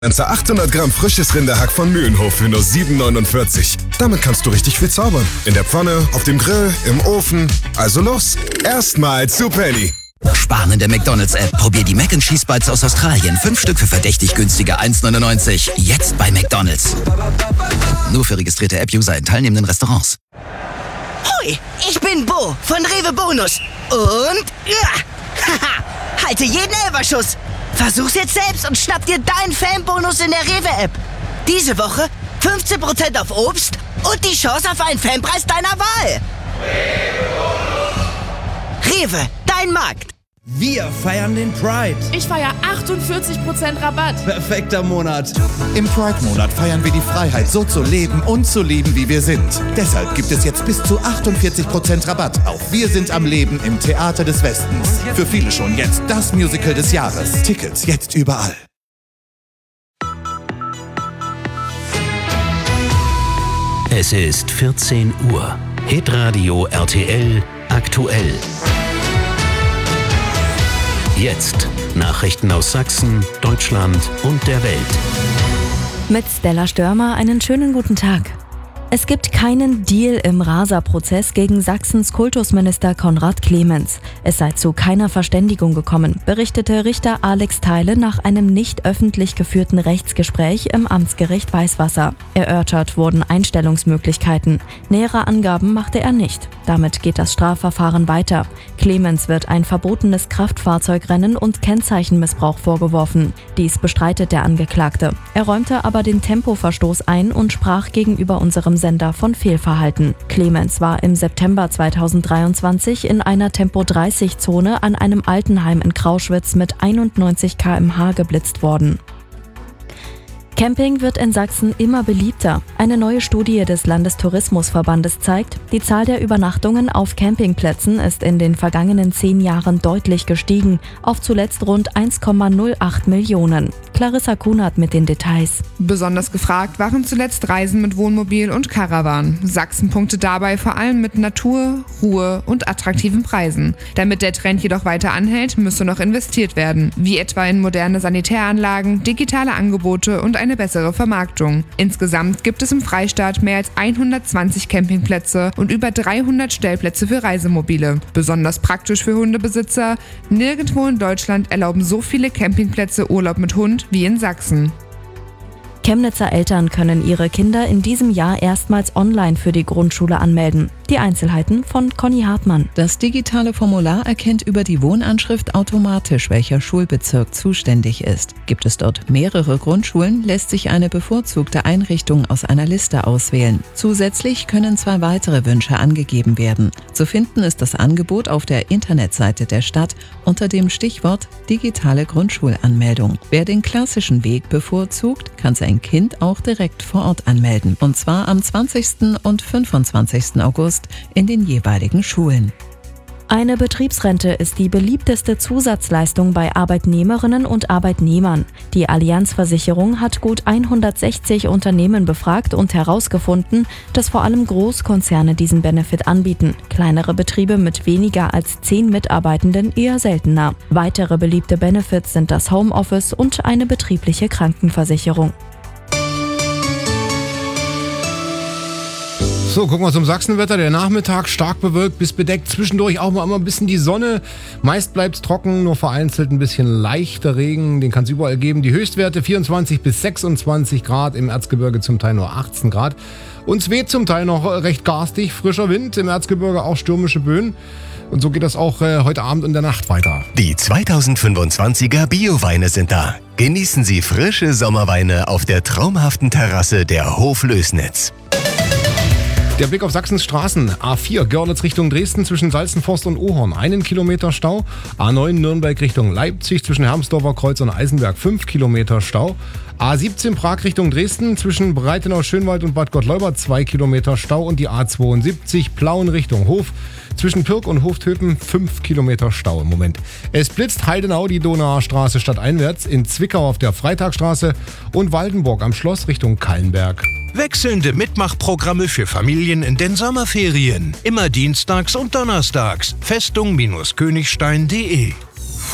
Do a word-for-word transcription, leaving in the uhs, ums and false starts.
Ganze achthundert Gramm frisches Rinderhack von Mühlenhof für nur sieben neunundvierzig. Damit kannst du richtig viel zaubern. In der Pfanne, auf dem Grill, im Ofen. Also los, erstmal zu Penny. Sparen in der McDonalds-App. Probier die Mac and Cheese Bites aus Australien. Fünf Stück für verdächtig günstige eins neunundneunzig. Jetzt bei McDonalds. Nur für registrierte App-User in teilnehmenden Restaurants. Hoi, ich bin Bo von Rewe Bonus. Und ja, haha, halte jeden Elberschuss. Versuch's jetzt selbst und schnapp dir deinen Fanbonus in der Rewe-App. Diese Woche fünfzehn Prozent auf Obst und die Chance auf einen Fanpreis deiner Wahl. Rewe, dein Markt. Wir feiern den Pride. Ich feiere achtundvierzig Prozent Rabatt. Perfekter Monat. Im Pride-Monat feiern wir die Freiheit, so zu leben und zu lieben, wie wir sind. Deshalb gibt es jetzt bis zu achtundvierzig Prozent Rabatt auf Wir sind am Leben im Theater des Westens. Für viele schon jetzt das Musical des Jahres. Tickets jetzt überall. Es ist vierzehn Uhr. Hitradio R T L aktuell. Jetzt Nachrichten aus Sachsen, Deutschland und der Welt. Mit Stella Störmer einen schönen guten Tag. Es gibt keinen Deal im Rasa-Prozess gegen Sachsens Kultusminister Konrad Clemens. Es sei zu keiner Verständigung gekommen, berichtete Richter Alex Theile nach einem nicht öffentlich geführten Rechtsgespräch im Amtsgericht Weißwasser. Erörtert wurden Einstellungsmöglichkeiten. Nähere Angaben machte er nicht. Damit geht das Strafverfahren weiter. Clemens wird ein verbotenes Kraftfahrzeugrennen und Kennzeichenmissbrauch vorgeworfen. Dies bestreitet der Angeklagte. Er räumte aber den Tempoverstoß ein und sprach gegenüber unserem Sender von Fehlverhalten. Clemens war im September zweitausenddreiundzwanzig in einer Tempo dreißig Zone an einem Altenheim in Krauschwitz mit einundneunzig Kilometer pro Stunde geblitzt worden. Camping wird in Sachsen immer beliebter. Eine neue Studie des Landestourismusverbandes zeigt, die Zahl der Übernachtungen auf Campingplätzen ist in den vergangenen zehn Jahren deutlich gestiegen, auf zuletzt rund eins Komma null acht Millionen. Clarissa Kunert mit den Details. Besonders gefragt waren zuletzt Reisen mit Wohnmobil und Caravan. Sachsen punktet dabei vor allem mit Natur, Ruhe und attraktiven Preisen. Damit der Trend jedoch weiter anhält, müsse noch investiert werden, wie etwa in moderne Sanitäranlagen, digitale Angebote und eine bessere Vermarktung. Insgesamt gibt es im Freistaat mehr als hundertzwanzig Campingplätze und über dreihundert Stellplätze für Reisemobile. Besonders praktisch für Hundebesitzer: nirgendwo in Deutschland erlauben so viele Campingplätze Urlaub mit Hund wie in Sachsen. Chemnitzer Eltern können ihre Kinder in diesem Jahr erstmals online für die Grundschule anmelden. Die Einzelheiten von Conny Hartmann. Das digitale Formular erkennt über die Wohnanschrift automatisch, welcher Schulbezirk zuständig ist. Gibt es dort mehrere Grundschulen, lässt sich eine bevorzugte Einrichtung aus einer Liste auswählen. Zusätzlich können zwei weitere Wünsche angegeben werden. Zu finden ist das Angebot auf der Internetseite der Stadt unter dem Stichwort digitale Grundschulanmeldung. Wer den klassischen Weg bevorzugt, kann sein Kind auch direkt vor Ort anmelden. Und zwar am zwanzigsten und fünfundzwanzigsten August in den jeweiligen Schulen. Eine Betriebsrente ist die beliebteste Zusatzleistung bei Arbeitnehmerinnen und Arbeitnehmern. Die Allianz-Versicherung hat gut hundertsechzig Unternehmen befragt und herausgefunden, dass vor allem Großkonzerne diesen Benefit anbieten. Kleinere Betriebe mit weniger als zehn Mitarbeitenden eher seltener. Weitere beliebte Benefits sind das Homeoffice und eine betriebliche Krankenversicherung. So, gucken wir zum Sachsenwetter. Der Nachmittag stark bewölkt bis bedeckt. Zwischendurch auch mal immer ein bisschen die Sonne. Meist bleibt es trocken, nur vereinzelt ein bisschen leichter Regen. Den kann es überall geben. Die Höchstwerte vierundzwanzig bis sechsundzwanzig Grad. Im Erzgebirge zum Teil nur achtzehn Grad. Uns weht zum Teil noch recht garstig. Frischer Wind. Im Erzgebirge auch stürmische Böen. Und so geht das auch äh, heute Abend und der Nacht weiter. Die zweitausendfünfundzwanziger Bioweine sind da. Genießen Sie frische Sommerweine auf der traumhaften Terrasse der Hoflößnitz. Der Blick auf Sachsens Straßen. A vier Görlitz Richtung Dresden zwischen Salzenforst und Ohorn. Einen Kilometer Stau. A neun Nürnberg Richtung Leipzig zwischen Hermsdorfer Kreuz und Eisenberg. Fünf Kilometer Stau. A siebzehn Prag Richtung Dresden zwischen Breitenau, Schönwald und Bad Gottleubert. Zwei Kilometer Stau. Und die A zweiundsiebzig Plauen Richtung Hof zwischen Pirk und Hoftöpen. Fünf Kilometer Stau im Moment. Es blitzt Heidenau die Donauer Straße stadteinwärts. In Zwickau auf der Freitagstraße und Waldenburg am Schloss Richtung Kallenberg. Wechselnde Mitmachprogramme für Familien in den Sommerferien. Immer dienstags und donnerstags. Festung-Königstein punkt de